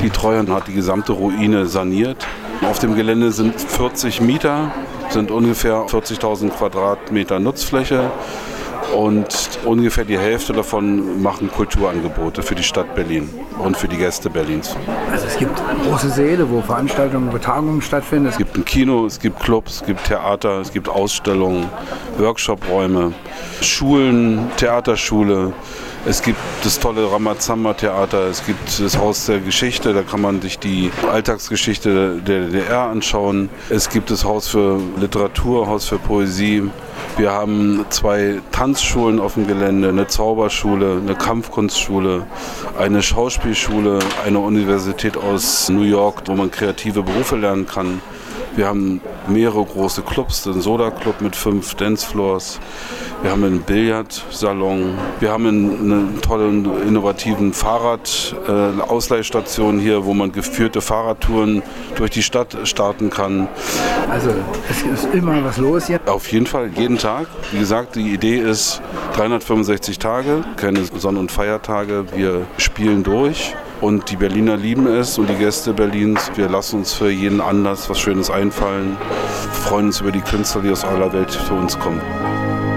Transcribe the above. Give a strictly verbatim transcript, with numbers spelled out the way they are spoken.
Die Treuhand hat die gesamte Ruine saniert. Auf dem Gelände sind vierzig Mieter, sind ungefähr vierzigtausend Quadratmeter Nutzfläche. Und ungefähr die Hälfte davon machen Kulturangebote für die Stadt Berlin und für die Gäste Berlins. Also es gibt große Säle, wo Veranstaltungen, wo Tagungen stattfinden. Es gibt ein Kino, es gibt Clubs, es gibt Theater, es gibt Ausstellungen, Workshopräume, Schulen, Theaterschule. Es gibt das tolle Ramazamba-Theater, es gibt das Haus der Geschichte, da kann man sich die Alltagsgeschichte der D D R anschauen. Es gibt das Haus für Literatur, Haus für Poesie. Wir haben zwei Tanzschulen auf dem Gelände, eine Zauberschule, eine Kampfkunstschule, eine Schauspielschule, eine Universität aus New York, wo man kreative Berufe lernen kann. Wir haben mehrere große Clubs, den Soda Club mit fünf Dancefloors. Wir haben einen Billardsalon. Wir haben einen tollen, innovativen Fahrradausleihstation hier, wo man geführte Fahrradtouren durch die Stadt starten kann. Also es ist immer was los hier? Auf jeden Fall, jeden Tag. Wie gesagt, die Idee ist dreihundertfünfundsechzig Tage, keine Sonn- und Feiertage. Wir spielen durch. Und die Berliner lieben es und die Gäste Berlins. Wir lassen uns für jeden Anlass was Schönes einfallen. Wir freuen uns über die Künstler, die aus aller Welt zu uns kommen.